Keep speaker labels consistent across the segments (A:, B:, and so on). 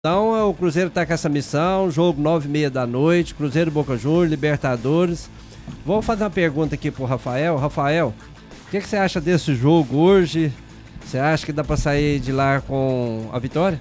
A: Então o Cruzeiro está com essa missão, jogo 9h30 da noite, Cruzeiro Boca Juniors, Libertadores. Vou fazer uma pergunta aqui pro Rafael. Rafael, o que você acha desse jogo hoje? Você acha que dá para sair de lá com a vitória?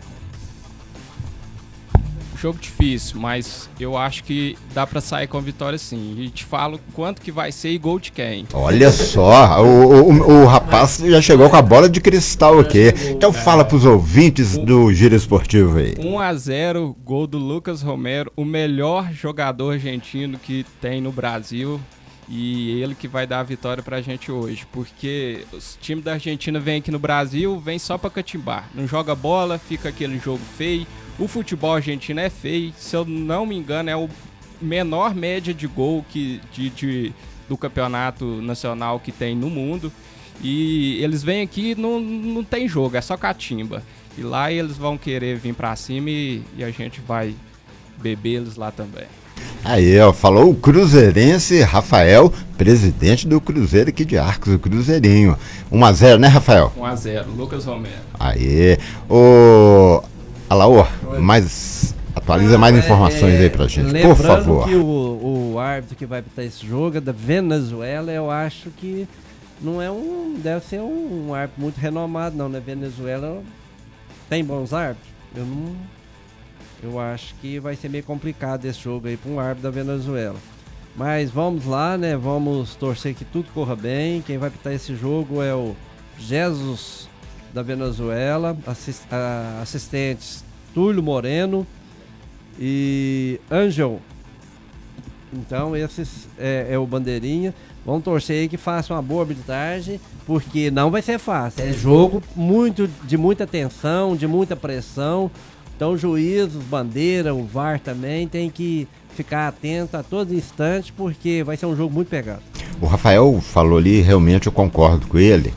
B: Jogo difícil, mas eu acho que dá pra sair com a vitória sim. E te falo quanto que vai ser e gol de quem.
C: Olha só, o rapaz já chegou com a bola de cristal aqui. Então fala pros ouvintes do Giro Esportivo aí.
B: 1-0, gol do Lucas Romero, o melhor jogador argentino que tem no Brasil. E ele que vai dar a vitória pra gente hoje. Porque os times da Argentina vêm aqui no Brasil, vêm só pra catimbar. Não joga bola, fica aquele jogo feio. O futebol argentino é feio, se eu não me engano, é o menor média de gol do campeonato nacional que tem no mundo. E eles vêm aqui e não tem jogo, é só catimba. E lá eles vão querer vir pra cima e a gente vai beber eles lá também.
C: Aí, ó, falou o cruzeirense Rafael, presidente do Cruzeiro aqui de Arcos, o Cruzeirinho. 1-0, né, Rafael?
B: 1-0, Lucas Romero.
C: Aí, Alaor, atualiza mais informações aí pra gente, por favor.
A: Lembrando que o árbitro que vai apitar esse jogo é da Venezuela, eu acho que não é deve ser um árbitro muito renomado não, né? Venezuela tem bons árbitros? Eu acho que vai ser meio complicado esse jogo aí para um árbitro da Venezuela. Mas vamos lá, né? Vamos torcer que tudo corra bem. Quem vai apitar esse jogo é o Jesus da Venezuela, assistentes Túlio Moreno e Ângel. Então esses é o bandeirinha. Vamos torcer aí que faça uma boa arbitragem, porque não vai ser fácil. É jogo de muita tensão, de muita pressão. Então o juiz, os bandeira, o VAR também tem que ficar atento a todo instante, porque vai ser um jogo muito pegado.
C: O Rafael falou ali, realmente eu concordo com ele.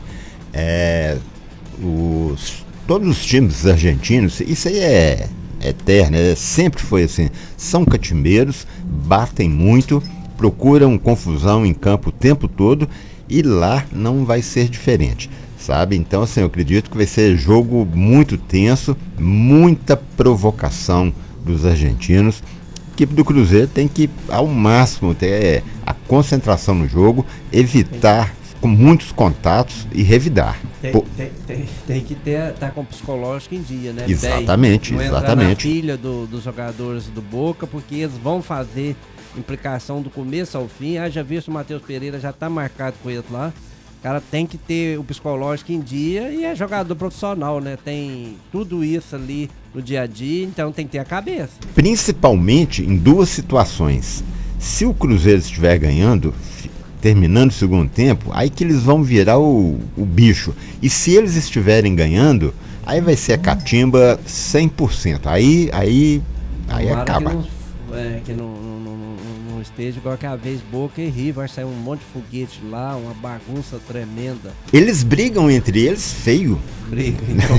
C: Todos os times argentinos, isso aí é eterno, sempre foi assim, são catimbeiros, batem muito, procuram confusão em campo o tempo todo e lá não vai ser diferente, sabe? Então assim, eu acredito que vai ser jogo muito tenso, muita provocação dos argentinos. A equipe do Cruzeiro tem que ao máximo ter a concentração no jogo, evitar com muitos contatos e revidar.
A: Tem que estar com o psicológico em dia, né?
C: Exatamente,
A: não
C: exatamente.
A: Na pilha dos jogadores do Boca, porque eles vão fazer implicação do começo ao fim. Já visto o Matheus Pereira, já está marcado com ele lá. O cara tem que ter o psicológico em dia e é jogador profissional, né? Tem tudo isso ali no dia a dia, então tem que ter a cabeça.
C: Principalmente em duas situações. Se o Cruzeiro estiver ganhando, terminando o segundo tempo, aí que eles vão virar o bicho. E se eles estiverem ganhando, aí vai ser a catimba 100%. Aí acaba.
A: Que não esteja igual aquela vez Boca e River, vai sair um monte de foguete lá, uma bagunça tremenda.
C: Eles brigam entre eles feio.
A: Então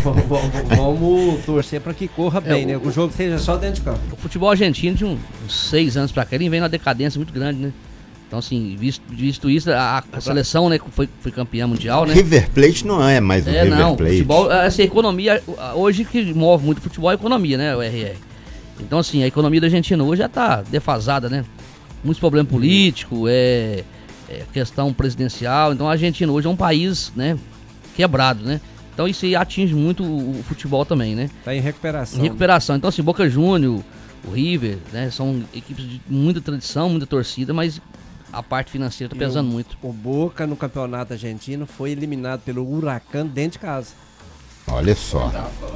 A: vamos torcer para que corra bem, né? Que o jogo seja só dentro de campo.
D: O futebol argentino de uns 6 anos para cá, ele vem numa decadência muito grande, né? Então, assim, visto isso, a seleção, né, foi campeã mundial, né?
C: River Plate não é mais o River Plate.
D: Futebol, essa economia, hoje que move muito futebol é a economia, né, o RR. Então, assim, a economia da Argentina hoje já tá defasada, né? Muitos problemas políticos, questão presidencial. Então, a Argentina hoje é um país, né, quebrado, né? Então, isso aí atinge muito o futebol também, né?
A: Tá em recuperação.
D: Em recuperação. Então, assim, Boca Juniors, o River, né, são equipes de muita tradição, muita torcida, mas a parte financeira tá pesando muito.
A: O Boca no campeonato argentino foi eliminado pelo Huracán dentro de casa.
C: Olha só.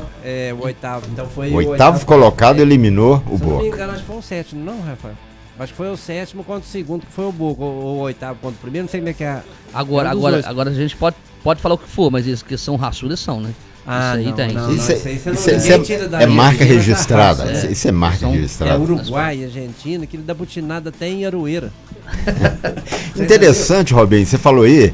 A: O oitavo. Então foi
C: o oitavo colocado eliminou o Boca.
A: Se não me engano, acho que foi o sétimo, não, Rafael? Acho que foi o sétimo contra o segundo, que foi o Boca. Ou o oitavo contra o primeiro, não sei como é que é.
D: Agora a gente pode falar o que for, mas eles que são raçudas são, né?
A: Isso aí tem.
C: Isso é marca registrada. Isso é marca registrada.
A: É Uruguai, Argentina, que da butinada tem em Aroeira.
C: Interessante, Robinho, você falou aí,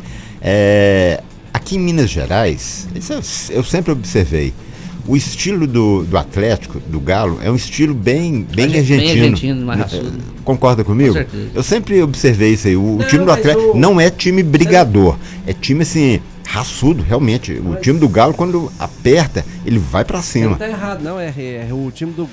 C: aqui em Minas Gerais, isso eu sempre observei, o estilo do Atlético, do Galo, é um estilo bem argentino. Bem
D: argentino, mais raçudo.
C: Concorda comigo?
D: Com certeza.
C: Eu sempre observei isso aí. O time do Atlético não é time brigador, é time assim, raçudo, realmente. O time do Galo, quando aperta, ele vai pra
A: Você não
C: cima.
A: tá errado, não, RR. O time